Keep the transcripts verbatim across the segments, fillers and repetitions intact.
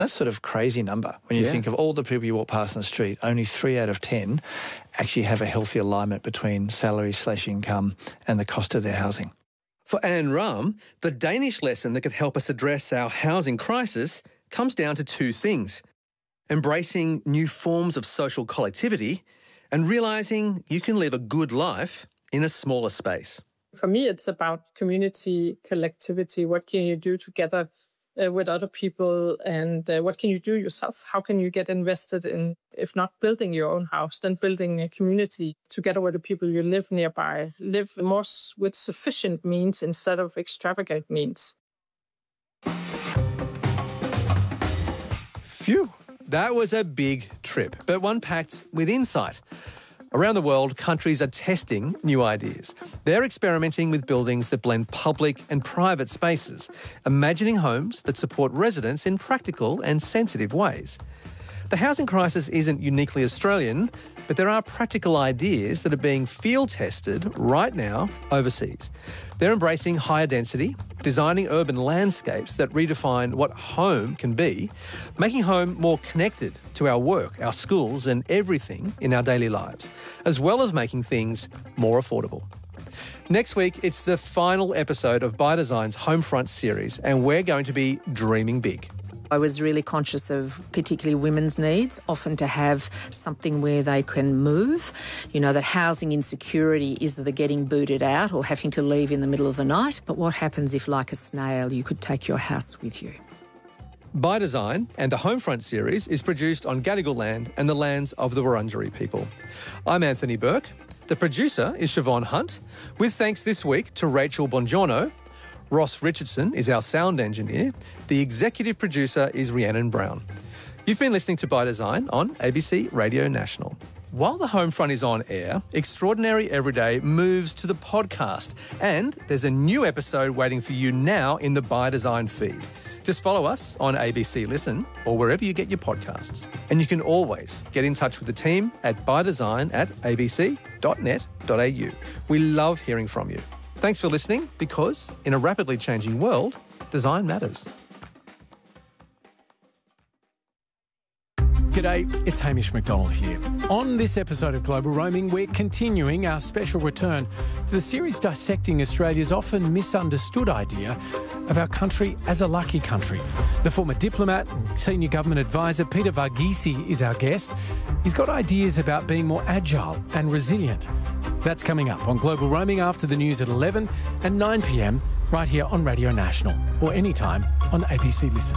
That's sort of crazy number. When you Yeah. think of all the people you walk past on the street, only three out of ten actually have a healthy alignment between salary slash income and the cost of their housing. For Anne Ram, the Danish lesson that could help us address our housing crisis comes down to two things: embracing new forms of social collectivity and realising you can live a good life in a smaller space. For me, it's about community, collectivity. What can you do together uh, with other people, and uh, what can you do yourself? How can you get invested in, if not building your own house, then building a community together with the people you live nearby, live more s- with sufficient means instead of extravagant means. Phew, that was a big trip, but one packed with insight. Around the world, countries are testing new ideas. They're experimenting with buildings that blend public and private spaces, imagining homes that support residents in practical and sensitive ways. The housing crisis isn't uniquely Australian, but there are practical ideas that are being field tested right now overseas. They're embracing higher density, designing urban landscapes that redefine what home can be, making home more connected to our work, our schools and everything in our daily lives, as well as making things more affordable. Next week, it's the final episode of By Design's Homefront series, and we're going to be dreaming big. I was really conscious of particularly women's needs, often to have something where they can move. You know, that housing insecurity is the getting booted out or having to leave in the middle of the night. But what happens if, like a snail, you could take your house with you? By Design and the Homefront series is produced on Gadigal land and the lands of the Wurundjeri people. I'm Anthony Burke. The producer is Siobhan Hunt, with thanks this week to Rachel Bongiorno. Ross Richardson is our sound engineer. The executive producer is Rhiannon Brown. You've been listening to By Design on A B C Radio National. While the Homefront is on air, Extraordinary Everyday moves to the podcast, and there's a new episode waiting for you now in the By Design feed. Just follow us on A B C Listen or wherever you get your podcasts. And you can always get in touch with the team at bydesign at a b c dot net dot a u. We love hearing from you. Thanks for listening, because in a rapidly changing world, design matters. G'day, it's Hamish McDonald here. On this episode of Global Roaming, we're continuing our special return to the series dissecting Australia's often misunderstood idea of our country as a lucky country. The former diplomat and senior government advisor Peter Varghese is our guest. He's got ideas about being more agile and resilient. That's coming up on Global Roaming after the news at eleven and nine p m right here on Radio National, or anytime on A B C Listen.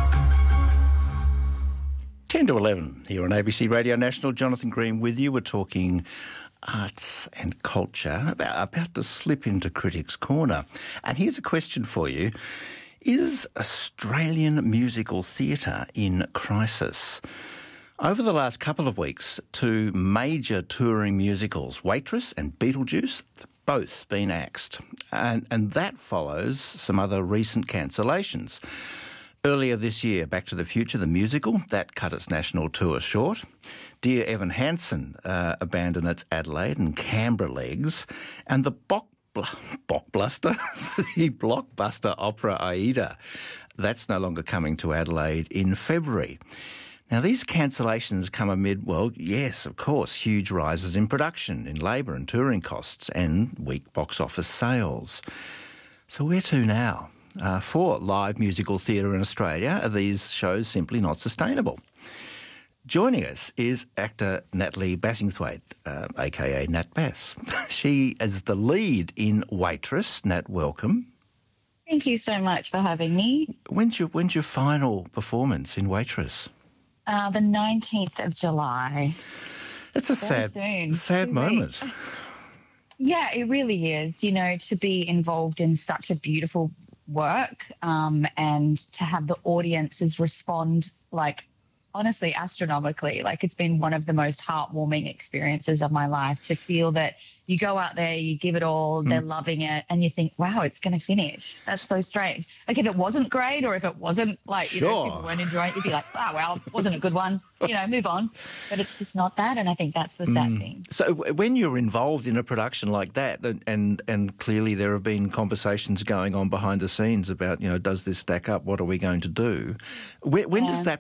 ten to eleven here on A B C Radio National. Jonathan Green with you. We're talking arts and culture, about, about to slip into Critics' Corner. And here's a question for you. Is Australian musical theatre in crisis? Over the last couple of weeks, two major touring musicals, Waitress and Beetlejuice, both been axed. And, and that follows some other recent cancellations. Earlier this year, Back to the Future, the musical, that cut its national tour short. Dear Evan Hansen uh, abandoned its Adelaide and Canberra legs. And the Bock Blockbuster, the blockbuster opera Aida, that's no longer coming to Adelaide in February. Now, these cancellations come amid, well, yes, of course, huge rises in production, in labour and touring costs, and weak box office sales. So where to now? Uh, for live musical theatre in Australia, are these shows simply not sustainable? Joining us is actor Natalie Bassingthwaite, uh, a k a. Nat Bass. She is the lead in Waitress. Nat, welcome. Thank you so much for having me. When's your, when's your final performance in Waitress? Uh, the nineteenth of July. It's a Very sad, soon. sad Too moment. late. Yeah, it really is. You know, to be involved in such a beautiful work um, and to have the audiences respond like honestly astronomically. Like, it's been one of the most heartwarming experiences of my life to feel that you go out there, you give it all, they're loving it, and you think, wow, it's going to finish. That's so strange. Like, if it wasn't great or if it wasn't, like, you Sure. know, people weren't enjoying it, you'd be like, oh, well, wasn't a good one, you know, move on. But it's just not that, and I think that's the sad thing. So w- when you're involved in a production like that, and, and and clearly there have been conversations going on behind the scenes about, you know, does this stack up? What are we going to do? When, when Yeah. does that